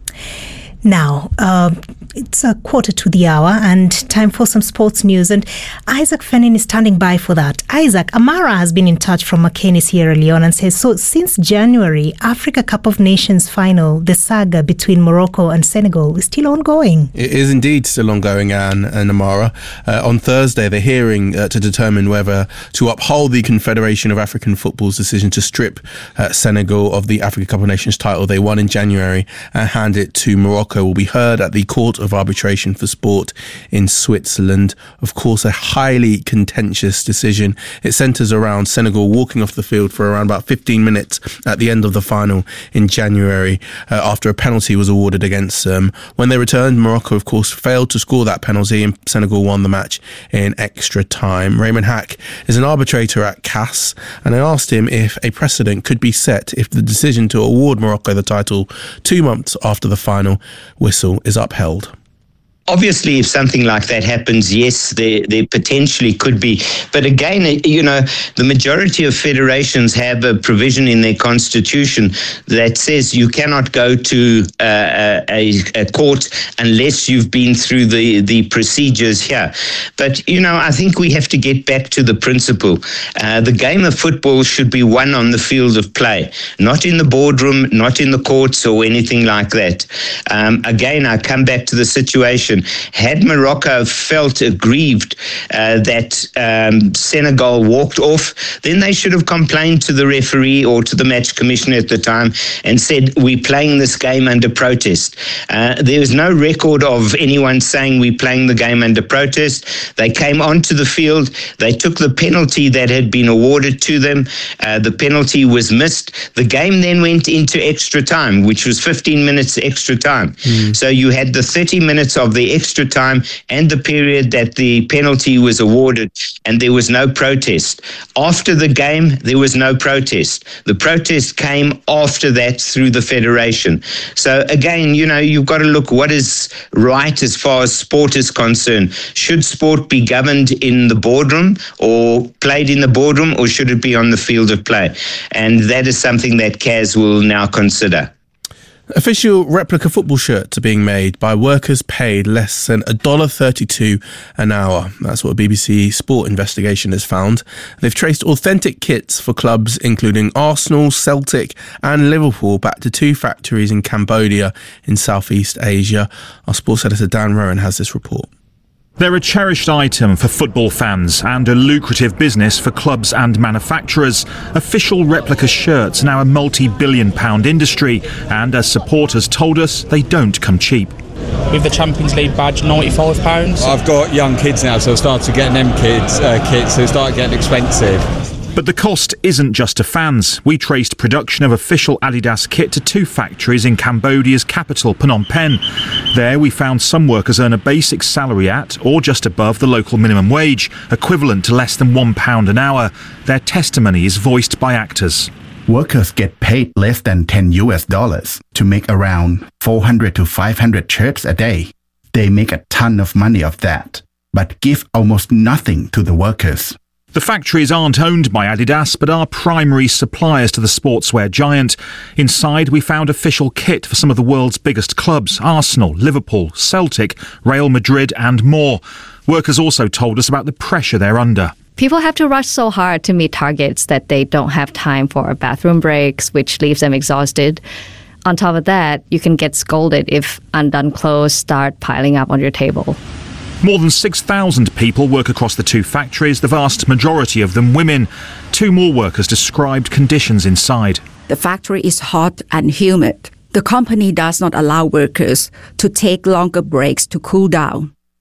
Now, uh, it's a quarter to the hour and time for some sports news. And Isaac Fennin is standing by for that. Isaac, Amara has been in touch from Makeni, Sierra Leone, and says, so since January, Africa Cup of Nations final, the saga between Morocco and Senegal is still ongoing. It is indeed still ongoing, Anne and Amara. Uh, on Thursday, the hearing uh, to determine whether to uphold the Confederation of African Football's decision to strip uh, Senegal of the Africa Cup of Nations title they won in January and hand it to Morocco will be heard at the Court of Arbitration for Sport in Switzerland. Of course, a highly contentious decision. It centres around Senegal walking off the field for around about fifteen minutes at the end of the final in January uh, after a penalty was awarded against them. When they returned, Morocco, of course, failed to score that penalty and Senegal won the match in extra time. Raymond Hack is an arbitrator at C A S, and I asked him if a precedent could be set if the decision to award Morocco the title two months after the final whistle is upheld. Obviously, if something like that happens, yes, there, there potentially could be. But again, you know, the majority of federations have a provision in their constitution that says you cannot go to uh, a, a court unless you've been through the, the procedures here. But, you know, I think we have to get back to the principle. Uh, the game of football should be won on the field of play, not in the boardroom, not in the courts or anything like that. Um, again, I come back to the situation. Had Morocco felt aggrieved uh, that um, Senegal walked off, then they should have complained to the referee or to the match commissioner at the time and said, we're playing this game under protest. Uh, there was no record of anyone saying we're playing the game under protest. They came onto the field. They took the penalty that had been awarded to them. Uh, the penalty was missed. The game then went into extra time, which was fifteen minutes extra time. Mm. So you had the thirty minutes of the extra time and the period that the penalty was awarded, and there was no protest. After the game, there was no protest. The protest came after that through the federation. So again, you know, you've got to look what is right as far as sport is concerned. Should sport be governed in the boardroom or played in the boardroom, or should it be on the field of play? And that is something that C A S will now consider. Official replica football shirts are being made by workers paid less than one dollar thirty-two an hour. That's what a B B C Sport investigation has found. They've traced authentic kits for clubs including Arsenal, Celtic and Liverpool back to two factories in Cambodia in Southeast Asia. Our sports editor Dan Rowan has this report. They're a cherished item for football fans and a lucrative business for clubs and manufacturers. Official replica shirts are now a multi-billion pound industry, and as supporters told us, they don't come cheap. With the Champions League badge, ninety-five pounds. I've got young kids now, so I started getting them kids uh, kits, so it started getting expensive. But the cost isn't just to fans. We traced production of official Adidas kit to two factories in Cambodia's capital, Phnom Penh. There we found some workers earn a basic salary at or just above the local minimum wage, equivalent to less than one pound an hour. Their testimony is voiced by actors. Workers get paid less than ten U S dollars to make around four hundred to five hundred shirts a day. They make a ton of money off that, but give almost nothing to the workers. The factories aren't owned by Adidas, but are primary suppliers to the sportswear giant. Inside, we found official kit for some of the world's biggest clubs: Arsenal, Liverpool, Celtic, Real Madrid and more. Workers also told us about the pressure they're under. People have to rush so hard to meet targets that they don't have time for bathroom breaks, which leaves them exhausted. On top of that, you can get scolded if undone clothes start piling up on your table. More than six thousand people work across the two factories, the vast majority of them women. Two more workers described conditions inside. The factory is hot and humid. The company does not allow workers to take longer breaks to cool down.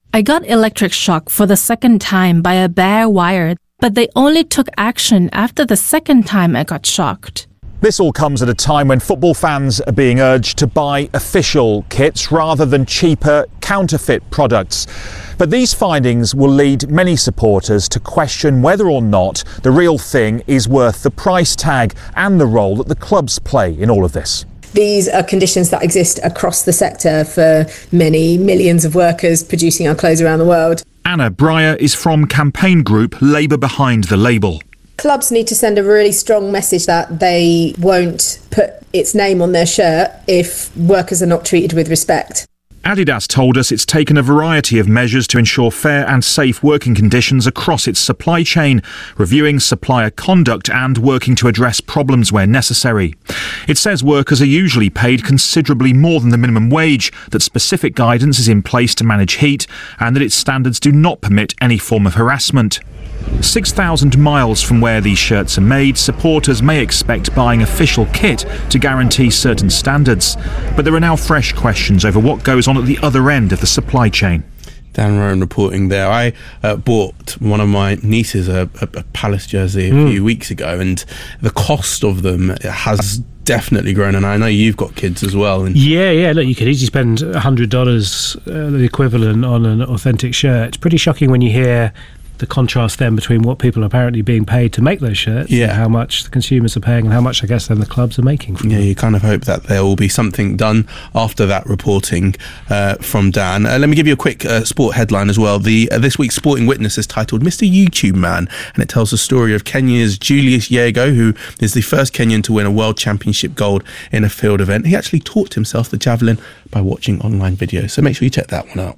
I got electric shock for the second time by a bare wire, but they only took action after the second time I got shocked. This all comes at a time when football fans are being urged to buy official kits rather than cheaper counterfeit products. But these findings will lead many supporters to question whether or not the real thing is worth the price tag and the role that the clubs play in all of this. These are conditions that exist across the sector for many millions of workers producing our clothes around the world. Anna Breyer is from campaign group Labour Behind the Label. Clubs need to send a really strong message that they won't put its name on their shirt if workers are not treated with respect. Adidas told us it's taken a variety of measures to ensure fair and safe working conditions across its supply chain, reviewing supplier conduct and working to address problems where necessary. It says workers are usually paid considerably more than the minimum wage, that specific guidance is in place to manage heat, and that its standards do not permit any form of harassment. six thousand miles from where these shirts are made, supporters may expect buying official kit to guarantee certain standards. But there are now fresh questions over what goes on at the other end of the supply chain. Dan Rowan reporting there. I uh, bought one of my nieces a, a, a Palace jersey a mm. few weeks ago, and the cost of them has definitely grown, and I know you've got kids as well. And yeah, yeah. Look, you could easily spend one hundred dollars, uh, the equivalent, on an authentic shirt. It's pretty shocking when you hear the contrast then between what people are apparently being paid to make those shirts, yeah, and how much the consumers are paying and how much I guess then the clubs are making from yeah them. You kind of hope that there will be something done after that reporting uh, from Dan. Uh, let me give you a quick uh, sport headline as well. The uh, this week's Sporting Witness is titled Mister YouTube Man, and it tells the story of Kenya's Julius Yego, who is the first Kenyan to win a world championship gold in a field event. He actually taught himself the javelin by watching online videos, so make sure you check that one out.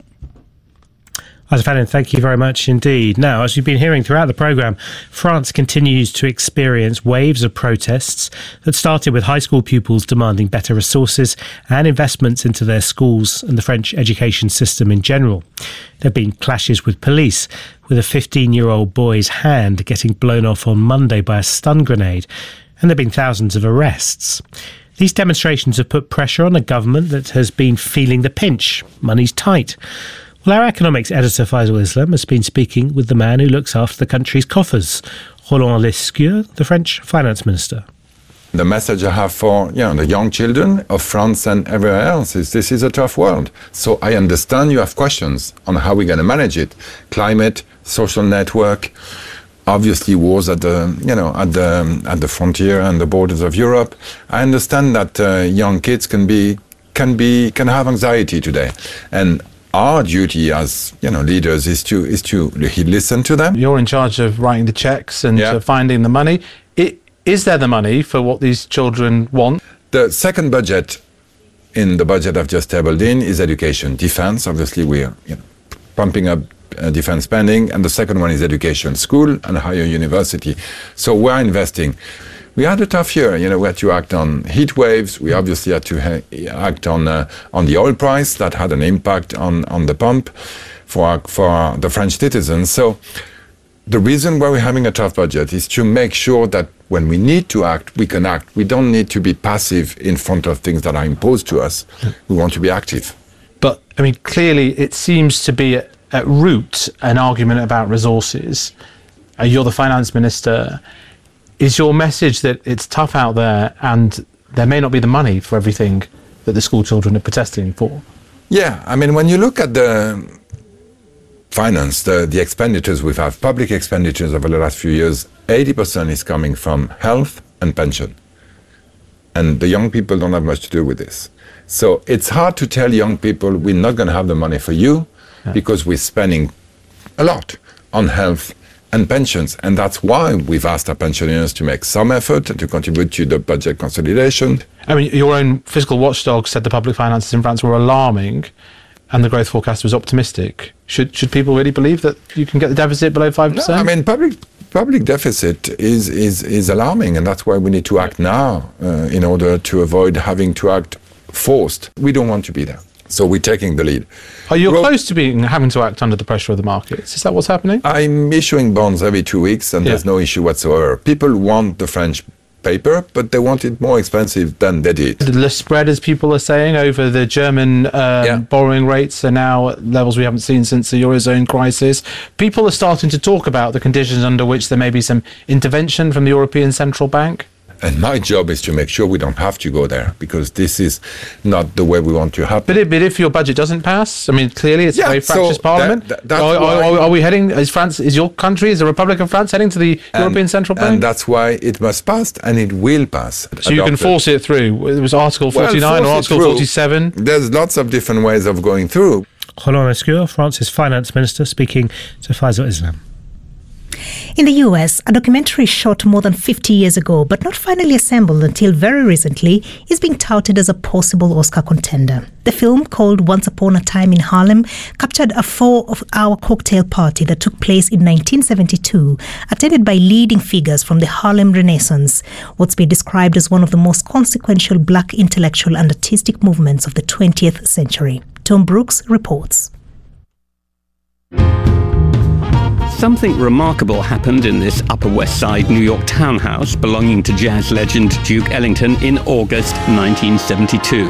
Isaac Fannin, thank you very much indeed. Now, as you've been hearing throughout the programme, France continues to experience waves of protests that started with high school pupils demanding better resources and investments into their schools and the French education system in general. There have been clashes with police, with a fifteen-year-old boy's hand getting blown off on Monday by a stun grenade, and there have been thousands of arrests. These demonstrations have put pressure on a government that has been feeling the pinch. Money's tight. Well, our economics editor, Faisal Islam, has been speaking with the man who looks after the country's coffers, Roland Lescure, the French finance minister. The message I have for you know, the young children of France and everywhere else is this is a tough world. So I understand you have questions on how we're going to manage it. Climate, social network, obviously wars at the you know at the at the frontier and the borders of Europe. I understand that uh, young kids can be can be can have anxiety today, and our duty as you know leaders is to is to listen to them. You're in charge of writing the checks and yeah. uh, finding the money. It, is there the money for what these children want? The second budget in the budget I've just tabled in is education, defense. Obviously, we're you know, pumping up uh, defense spending, and the second one is education, school and higher university. So we're investing. We had a tough year, you know, we had to act on heat waves. We obviously had to ha- act on uh, on the oil price. That had an impact on, on the pump for our, for our, the French citizens. So the reason why we're having a tough budget is to make sure that when we need to act, we can act. We don't need to be passive in front of things that are imposed to us. We want to be active. But, I mean, clearly it seems to be at, at root an argument about resources. Uh, you're the finance minister. Is your message that it's tough out there and there may not be the money for everything that the school children are protesting for? Yeah, I mean, when you look at the finance, the, the expenditures we've had, public expenditures over the last few years, eighty percent is coming from health and pension. And the young people don't have much to do with this. So it's hard to tell young people we're not going to have the money for you yeah. because we're spending a lot on health and pensions, and that's why we've asked our pensioners to make some effort to contribute to the budget consolidation. I mean, your own fiscal watchdog said the public finances in France were alarming, and the growth forecast was optimistic. Should should people really believe that you can get the deficit below five percent? No, I mean, public public deficit is is is alarming, and that's why we need to act now uh, in order to avoid having to act forced. We don't want to be there. So we're taking the lead. Are you well, close to being having to act under the pressure of the markets? Is that what's happening? I'm issuing bonds every two weeks, and yeah. there's no issue whatsoever. People want the French paper, but they want it more expensive than they did. The spread, as people are saying, over the German um, yeah. borrowing rates are now at levels we haven't seen since the Eurozone crisis. People are starting to talk about the conditions under which there may be some intervention from the European Central Bank. And my job is to make sure we don't have to go there, because this is not the way we want to happen. But, it, but if your budget doesn't pass, I mean, clearly it's yeah, a very fractious so parliament. That, that, that's are, why, are, are we heading, is France, is your country, is the Republic of France heading to the and, European Central Bank? And that's why it must pass, and it will pass. So you can force it through. It was Article forty-nine well, or Article forty-seven? There's lots of different ways of going through. Roland Lescure, France's finance minister, speaking to Faisal Islam. In the U S, a documentary shot more than fifty years ago, but not finally assembled until very recently, is being touted as a possible Oscar contender. The film, called Once Upon a Time in Harlem, captured a four-hour cocktail party that took place in nineteen seventy-two, attended by leading figures from the Harlem Renaissance, what's been described as one of the most consequential black intellectual and artistic movements of the twentieth century. Tom Brooks reports. Something remarkable happened in this Upper West Side New York townhouse belonging to jazz legend Duke Ellington in August nineteen seventy-two.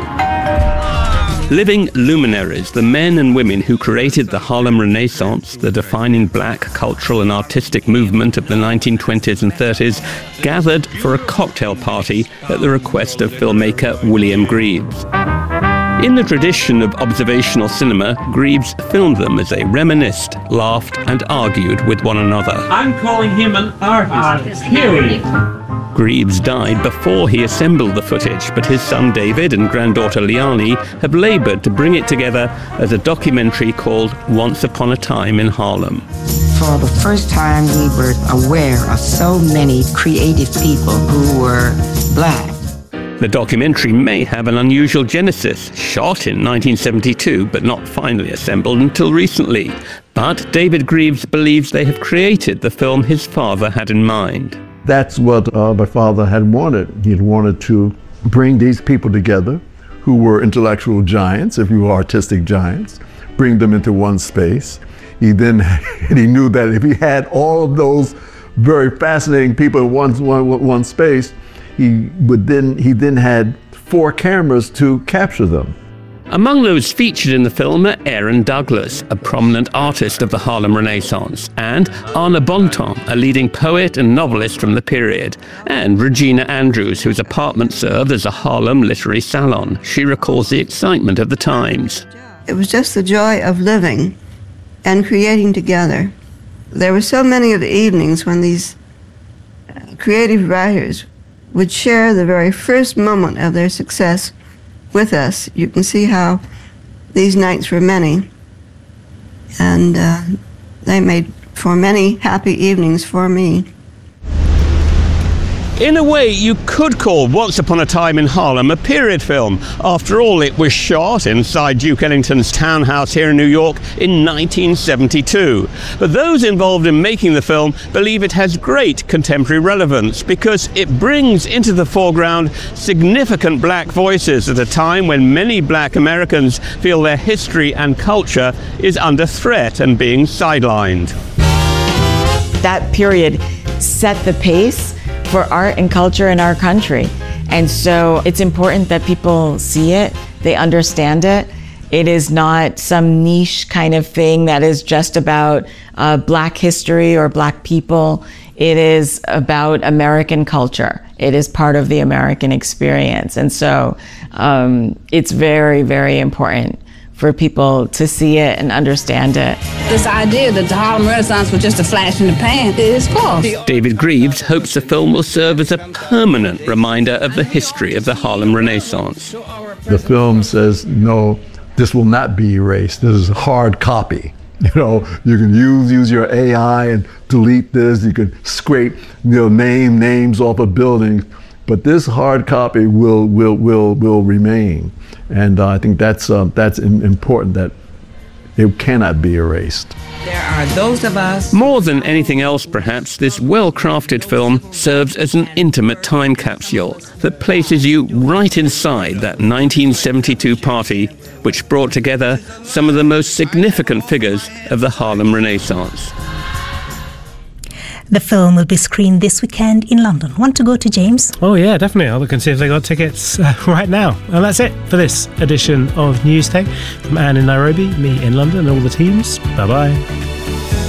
Living luminaries, the men and women who created the Harlem Renaissance, the defining black cultural and artistic movement of the nineteen twenties and thirties, gathered for a cocktail party at the request of filmmaker William Greaves. In the tradition of observational cinema, Greaves filmed them as they reminisced, laughed, and argued with one another. I'm calling him an artist, period. Greaves died before he assembled the footage, but his son David and granddaughter Liani have laboured to bring it together as a documentary called Once Upon a Time in Harlem. For the first time, we were aware of so many creative people who were black. The documentary may have an unusual genesis, shot in nineteen seventy-two but not finally assembled until recently. But David Greaves believes they have created the film his father had in mind. That's what uh, my father had wanted. He had wanted to bring these people together who were intellectual giants, if you were artistic giants, bring them into one space. He then, and he knew that if he had all of those very fascinating people in one, one, one space, he would then, he then had four cameras to capture them. Among those featured in the film are Aaron Douglas, a prominent artist of the Harlem Renaissance, and Anna Bontemps, a leading poet and novelist from the period, and Regina Andrews, whose apartment served as a Harlem literary salon. She recalls the excitement of the times. It was just the joy of living and creating together. There were so many of the evenings when these creative writers would share the very first moment of their success with us. You can see how these nights were many, and uh, they made for many happy evenings for me. In a way, you could call Once Upon a Time in Harlem a period film. After all, it was shot inside Duke Ellington's townhouse here in New York in nineteen seventy-two. But those involved in making the film believe it has great contemporary relevance because it brings into the foreground significant black voices at a time when many black Americans feel their history and culture is under threat and being sidelined. That period set the pace for art and culture in our country. And so it's important that people see it, they understand it. It is not some niche kind of thing that is just about uh, black history or black people. It is about American culture. It is part of the American experience. And so um, it's very, very important for people to see it and understand it. This idea that the Harlem Renaissance was just a flash in the pan is false. David Greaves hopes the film will serve as a permanent reminder of the history of the Harlem Renaissance. The film says, no, this will not be erased. This is a hard copy. You know, you can use use your A I and delete this. You can scrape, you know, name names off of buildings, but this hard copy will will will will remain. And uh, I think that's uh, that's important, that it cannot be erased. There are those of us. More than anything else, perhaps, this well-crafted film serves as an intimate time capsule that places you right inside that nineteen seventy-two party, which brought together some of the most significant figures of the Harlem Renaissance. The film will be screened this weekend in London. Want to go to, James? Oh yeah, definitely. I'll look and see if they got tickets uh, right now. And that's it for this edition of Newstech. From Anne in Nairobi, me in London, and all the teams. Bye bye.